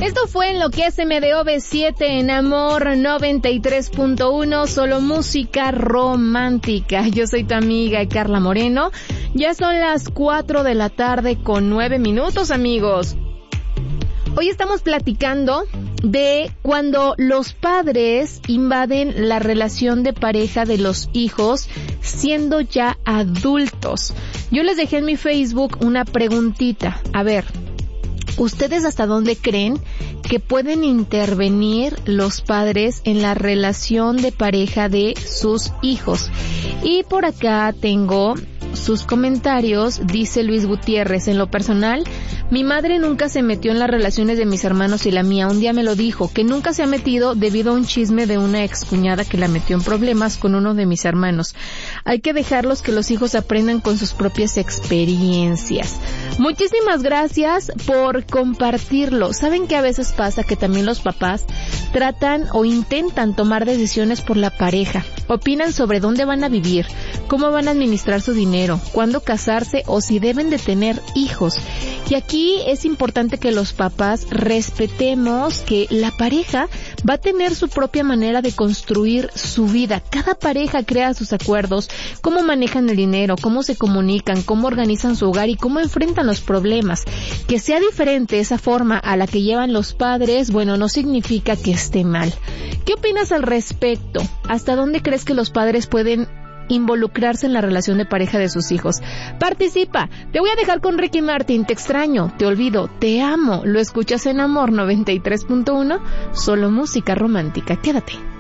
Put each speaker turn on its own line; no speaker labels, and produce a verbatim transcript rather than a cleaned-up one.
Esto fue en lo que es M D O V siete en Amor noventa y tres punto uno, solo música romántica. Yo soy tu amiga Carla Moreno. Ya son las cuatro de la tarde con nueve minutos, amigos. Hoy estamos platicando de cuando los padres invaden la relación de pareja de los hijos siendo ya adultos. Yo les dejé en mi Facebook una preguntita. A ver, ¿ustedes hasta dónde creen que pueden intervenir los padres en la relación de pareja de sus hijos? Y por acá tengo sus comentarios. Dice Luis Gutiérrez: en lo personal, mi madre nunca se metió en las relaciones de mis hermanos y la mía. Un día me lo dijo, que nunca se ha metido debido a un chisme de una excuñada que la metió en problemas con uno de mis hermanos. Hay que dejarlos que los hijos aprendan con sus propias experiencias. Muchísimas gracias por compartirlo. Saben que a veces pasa que también los papás tratan o intentan tomar decisiones por la pareja. Opinan sobre dónde van a vivir, cómo van a administrar su dinero, cuándo casarse o si deben de tener hijos. Y aquí es importante que los papás respetemos que la pareja va a tener su propia manera de construir su vida. Cada pareja crea sus acuerdos, cómo manejan el dinero, cómo se comunican, cómo organizan su hogar y cómo enfrentan los problemas. Que sea diferente esa forma a la que llevan los padres, bueno, no significa que esté mal. ¿Qué opinas al respecto? ¿Hasta dónde crees que los padres pueden involucrarse en la relación de pareja de sus hijos? Participa. Te voy a dejar con Ricky Martin. Te extraño, te olvido, te amo. Lo escuchas en Amor noventa y tres punto uno, solo música romántica. Quédate.